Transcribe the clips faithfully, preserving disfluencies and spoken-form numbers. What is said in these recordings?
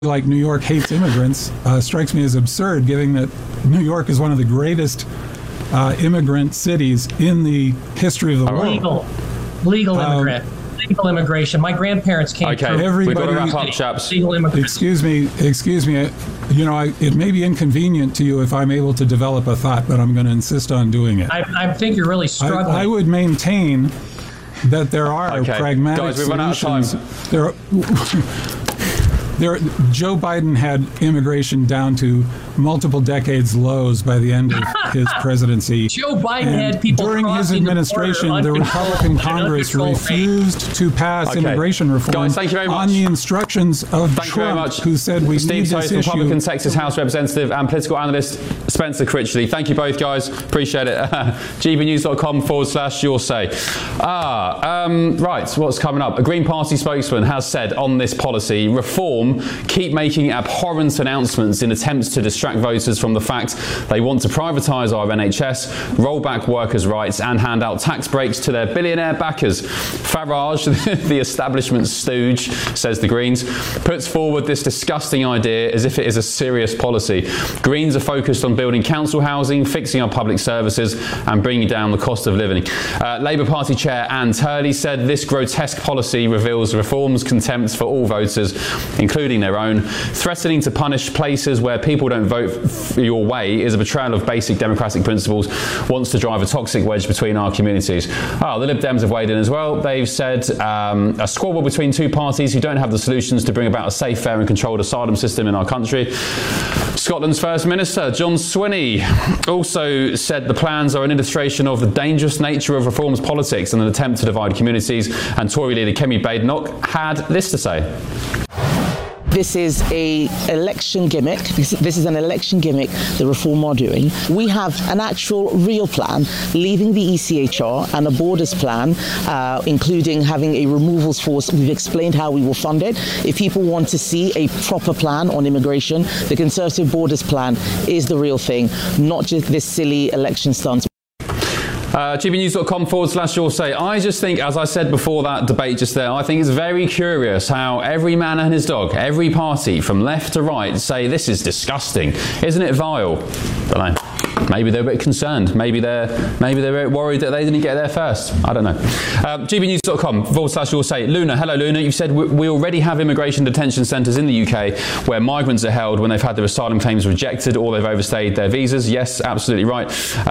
like New York hates immigrants uh, strikes me as absurd, given that New York is one of the greatest uh, immigrant cities in the history of the world. Legal, legal immigrant, um, legal immigration. My grandparents came okay, through. Everybody, we've got to wrap up, chaps. Legal immigrant. Excuse me, excuse me. You know, I, it may be inconvenient to you if I'm able to develop a thought, but I'm going to insist on doing it. I, I think you're really struggling. I, I would maintain that there are okay. pragmatic Guys, we've run out of solutions. There are, There, Joe Biden had immigration down to multiple decades lows by the end of his presidency. Joe Biden and had people during his administration, the, the Republican Congress refused to pass okay. immigration reform Guys, thank you very much. on the instructions of thank Trump, you very much. who said we Steve need Toth, this issue. Republican Texas House Representative and political analyst Spencer Critchley. Thank you both, guys. Appreciate it. G B news dot com forward slash your say. Ah, um, right. What's coming up? A Green Party spokesman has said on this policy, reform keep making abhorrent announcements in attempts to distract voters from the fact they want to privatise our N H S, roll back workers' rights and hand out tax breaks to their billionaire backers. Farage, the establishment stooge, says the Greens, puts forward this disgusting idea as if it is a serious policy. Greens are focused on building council housing, fixing our public services and bringing down the cost of living. Uh, Labour Party Chair Anne Turley said this grotesque policy reveals Reform's contempt for all voters, including their own. Threatening to punish places where people don't vote your way is a betrayal of basic democratic principles, wants to drive a toxic wedge between our communities. Oh, the Lib Dems have weighed in as well. They've said um, a squabble between two parties who don't have the solutions to bring about a safe, fair and controlled asylum system in our country. Scotland's First Minister, John Swinney, also said the plans are an illustration of the dangerous nature of Reform's politics and an attempt to divide communities, and Tory leader Kemi Badenoch had this to say. This is a election gimmick. This, this is an election gimmick the Reform are doing. We have an actual real plan, leaving the E C H R and a borders plan, uh, including having a removals force. We've explained how we will fund it. If people want to see a proper plan on immigration, the Conservative borders plan is the real thing, not just this silly election stunt. Uh, G B news dot com forward slash your say. I just think, as I said before that debate just there, I think it's very curious how every man and his dog, every party from left to right say this is disgusting. Isn't it vile? Don't know. Maybe they're a bit concerned. Maybe they're maybe they're a bit worried that they didn't get there first. I don't know. Uh, G B news dot com forward slash your say. Luna, hello Luna. You've said we, we already have immigration detention centres in the U K where migrants are held when they've had their asylum claims rejected or they've overstayed their visas. Yes, absolutely right.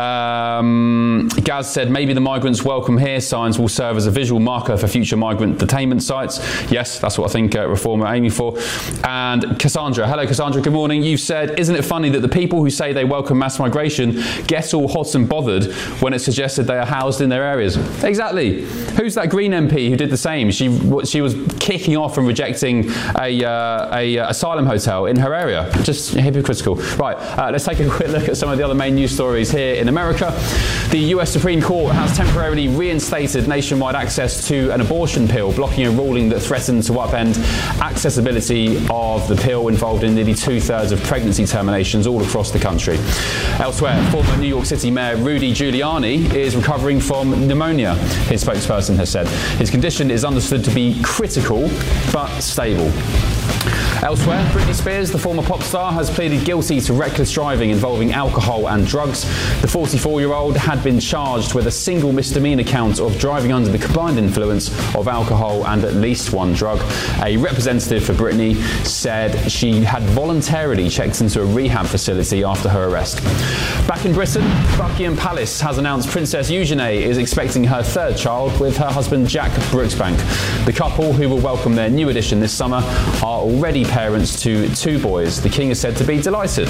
Um, Gaz said maybe the migrants' welcome here signs will serve as a visual marker for future migrant detainment sites. Yes, that's what I think uh, Reform are aiming for. And Cassandra, hello Cassandra, good morning. You've said, isn't it funny that the people who say they welcome mass migration get all hot and bothered when it's suggested they are housed in their areas? Exactly. Who's that Green M P who did the same? She she was kicking off and rejecting a, uh, a uh, asylum hotel in her area. Just hypocritical. Right, uh, let's take a quick look at some of the other main news stories here in America. The U S Supreme Court has temporarily reinstated nationwide access to an abortion pill, blocking a ruling that threatened to upend accessibility of the pill involved in nearly two-thirds of pregnancy terminations all across the country. Elsewhere, former New York City Mayor Rudy Giuliani is recovering from pneumonia, his spokesperson has said. His condition is understood to be critical but stable. Elsewhere, Britney Spears, the former pop star, has pleaded guilty to reckless driving involving alcohol and drugs. The forty-four-year-old had been charged with a single misdemeanor count of driving under the combined influence of alcohol and at least one drug. A representative for Britney said she had voluntarily checked into a rehab facility after her arrest. Back in Britain, Buckingham Palace has announced Princess Eugenie is expecting her third child with her husband Jack Brooksbank. The couple, who will welcome their new addition this summer, are already parents to two boys. The King is said to be delighted.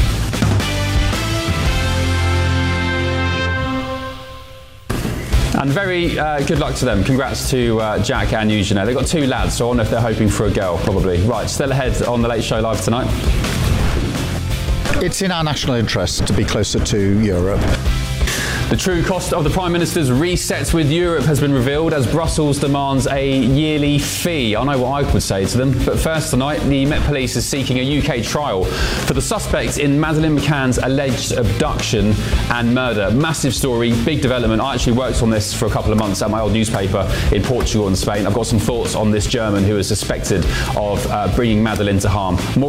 And very uh, good luck to them. Congrats to uh, Jack and Eugenie. They've got two lads, so I wonder if they're hoping for a girl, probably. Right, still ahead on The Late Show Live tonight. It's in our national interest to be closer to Europe. The true cost of the Prime Minister's reset with Europe has been revealed as Brussels demands a yearly fee. I know what I would say to them. But first tonight, the Met Police is seeking a U K trial for the suspect in Madeleine McCann's alleged abduction and murder. Massive story, big development. I actually worked on this for a couple of months at my old newspaper in Portugal and Spain. I've got some thoughts on this German who is suspected of uh, bringing Madeleine to harm. More